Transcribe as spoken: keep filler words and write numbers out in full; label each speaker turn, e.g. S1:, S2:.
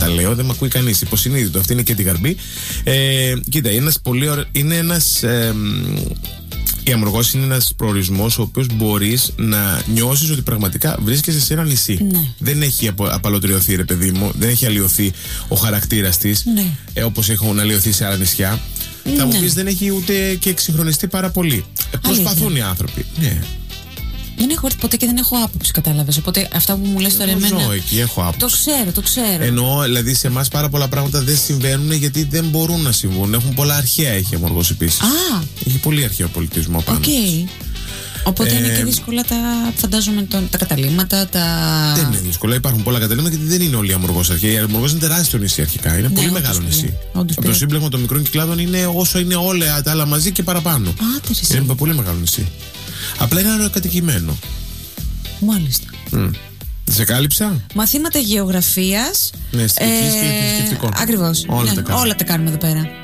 S1: τα λέω, δεν με ακούει κανείς. Υποσυνείδητο, αυτή είναι και την καρμπή. Ε, κοίτα, είναι ένας πολύ ωραίο. Είναι ένας. Ε, η Αμοργός είναι ένας προορισμός ο οποίος μπορείς να νιώσεις ότι πραγματικά βρίσκεσαι σε ένα νησί.
S2: Ναι.
S1: Δεν έχει απο, απαλωτριωθεί, ρε παιδί μου, δεν έχει αλλοιωθεί ο χαρακτήρας της,
S2: ναι.
S1: ε, όπως έχουν αλλοιωθεί σε άλλα νησιά. Ναι. Θα μου πεις, δεν έχει ούτε και εξυγχρονιστεί πάρα πολύ. Ε, προσπαθούν οι άνθρωποι. Ναι.
S2: Δεν έχω έρθει ποτέ και δεν έχω άποψη, κατάλαβες. Οπότε αυτά που μου λες τώρα εμένα.
S1: Ζω εκεί, έχω άποψη.
S2: Το ξέρω, το ξέρω.
S1: Εννοώ, δηλαδή σε εμάς πάρα πολλά πράγματα δεν συμβαίνουν γιατί δεν μπορούν να συμβούν. Έχουν πολλά αρχαία, έχει η Αμοργός επίσης.
S2: Α!
S1: Έχει πολύ αρχαίο πολιτισμό πάνω.
S2: Οκ. Okay. Οπότε ε, είναι και δύσκολα τα, φαντάζομαι, το, τα καταλήμματα, τα.
S1: Δεν είναι δύσκολα. Υπάρχουν πολλά καταλήμματα γιατί δεν είναι όλη η Αμοργός αρχαία. Η Αμοργός είναι τεράστιο νησί αρχικά. Είναι ναι, πολύ μεγάλο νησί. Από το σύμπλεγμα των μικρών κυκλάδων είναι όσο είναι όλα τα άλλα μαζί και παραπάνω.
S2: Α, τεράστιο.
S1: Είναι πολύ μεγάλο νησί. Απλά είναι αεροκατοικημένο.
S2: Μάλιστα.
S1: Mm. Σε κάλυψα.
S2: Μαθήματα γεωγραφίας.
S1: Ναι, αισθητικής ε, και θρησκευτικών.
S2: Ακριβώς.
S1: Όλα,
S2: ναι,
S1: τα
S2: όλα τα κάνουμε εδώ πέρα.